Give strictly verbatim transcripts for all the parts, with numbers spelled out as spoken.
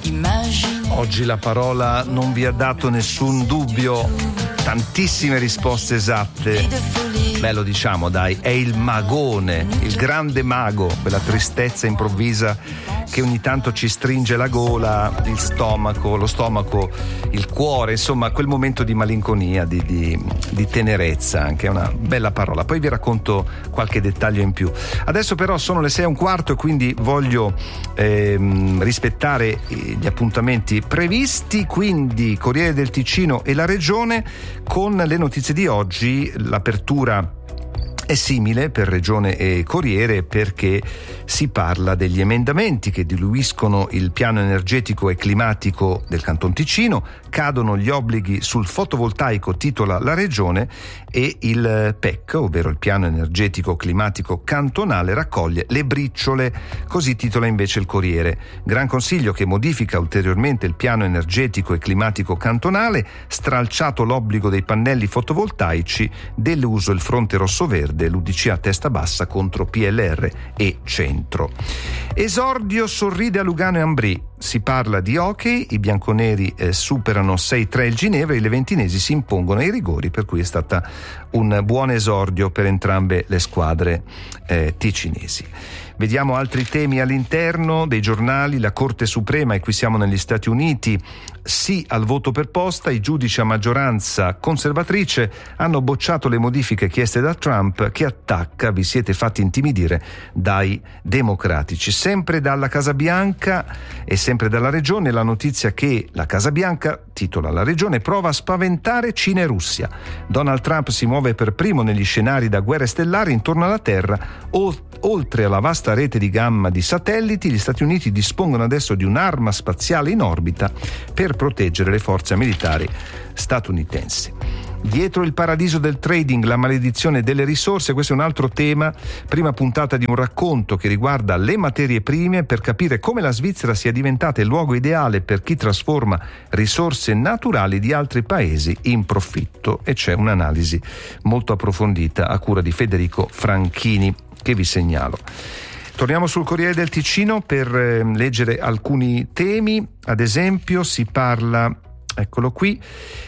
Oggi la parola non vi ha dato nessun dubbio, tantissime risposte esatte. Beh, lo diciamo, dai, è il magone, il grande mago, quella tristezza improvvisa che ogni tanto ci stringe la gola, il stomaco, lo stomaco, il cuore, insomma, quel momento di malinconia, di, di, di tenerezza, anche è una bella parola. Poi vi racconto qualche dettaglio in più. Adesso però sono le sei e un quarto e quindi voglio ehm, rispettare gli appuntamenti previsti, quindi Corriere del Ticino e la Regione con le notizie di oggi. L'apertura è simile per Regione e Corriere perché si parla degli emendamenti che diluiscono il piano energetico e climatico del Canton Ticino, cadono gli obblighi sul fotovoltaico, titola la Regione, e il P E C, ovvero il piano energetico climatico cantonale, raccoglie le briciole, così titola invece il Corriere. Gran Consiglio che modifica ulteriormente il piano energetico e climatico cantonale, stralciato l'obbligo dei pannelli fotovoltaici, deluso il fronte rosso-verde, l'U D C a testa bassa contro P L R e Centro. Esordio sorride a Lugano e Ambrì. Si parla di hockey, i bianconeri eh, superano sei tre il Ginevra e i leventinesi si impongono ai rigori, per cui è stata un buon esordio per entrambe le squadre eh, ticinesi. Vediamo altri temi all'interno dei giornali. La Corte Suprema, e qui siamo negli Stati Uniti, sì al voto per posta. I giudici a maggioranza conservatrice hanno bocciato le modifiche chieste da Trump, che attacca: vi siete fatti intimidire dai democratici. Sempre dalla Casa Bianca e sempre dalla Regione la notizia che la Casa Bianca, titola la Regione, prova a spaventare Cina e Russia. Donald Trump si muove per primo negli scenari da guerre stellari intorno alla Terra. O, oltre alla vasta rete di gamma di satelliti, gli Stati Uniti dispongono adesso di un'arma spaziale in orbita per proteggere le forze militari statunitensi. Dietro il paradiso del trading, la maledizione delle risorse, questo è un altro tema, prima puntata di un racconto che riguarda le materie prime per capire come la Svizzera sia diventata il luogo ideale per chi trasforma risorse naturali di altri paesi in profitto, e c'è un'analisi molto approfondita a cura di Federico Franchini che vi segnalo. Torniamo sul Corriere del Ticino per eh, leggere alcuni temi. Ad esempio si parla, eccolo qui,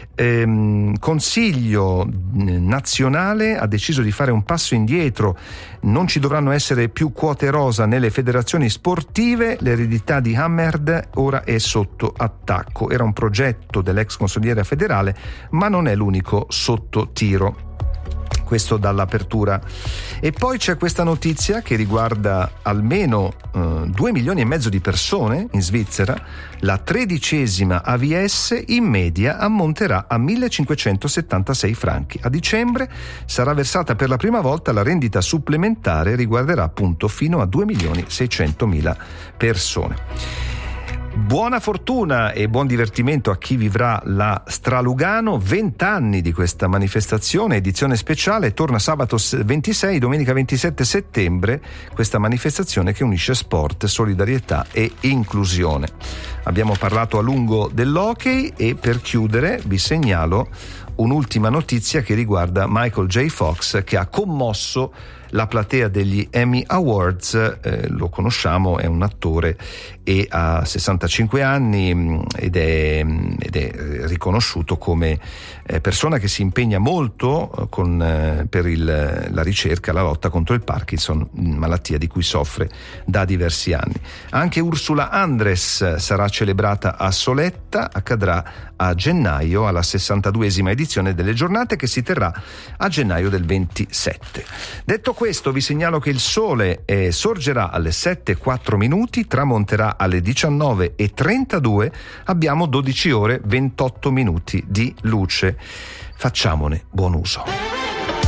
ehm, Consiglio nazionale ha deciso di fare un passo indietro, non ci dovranno essere più quote rosa nelle federazioni sportive, l'eredità di Hammerd ora è sotto attacco. Era un progetto dell'ex consigliere federale, ma non è l'unico sotto tiro. Questo dall'apertura. E poi c'è questa notizia che riguarda almeno eh, due milioni e mezzo di persone in Svizzera. La tredicesima A V S in media ammonterà a millecinquecentosettantasei franchi. A dicembre sarà versata per la prima volta la rendita supplementare, riguarderà appunto fino a due milioni seicentomila persone. Buona fortuna e buon divertimento a chi vivrà la Stralugano, vent'anni di questa manifestazione, edizione speciale, torna sabato ventisei, domenica ventisette settembre, questa manifestazione che unisce sport, solidarietà e inclusione. Abbiamo parlato a lungo dell'hockey e per chiudere vi segnalo un'ultima notizia che riguarda Michael J. Fox, che ha commosso la platea degli Emmy Awards. Eh, lo conosciamo, è un attore e ha sessantacinque anni ed è, ed è riconosciuto come eh, persona che si impegna molto con, eh, per il, la ricerca, la lotta contro il Parkinson, malattia di cui soffre da diversi anni. Anche Ursula Andress sarà celebrata a Soletta, accadrà a gennaio alla sessantaduesima edizione delle giornate che si terrà a gennaio del ventisette. Detto questo, vi segnalo che il sole eh, sorgerà alle sette e quattro minuti, tramonterà alle diciannove e trentadue, abbiamo dodici ore ventotto minuti di luce. Facciamone buon uso.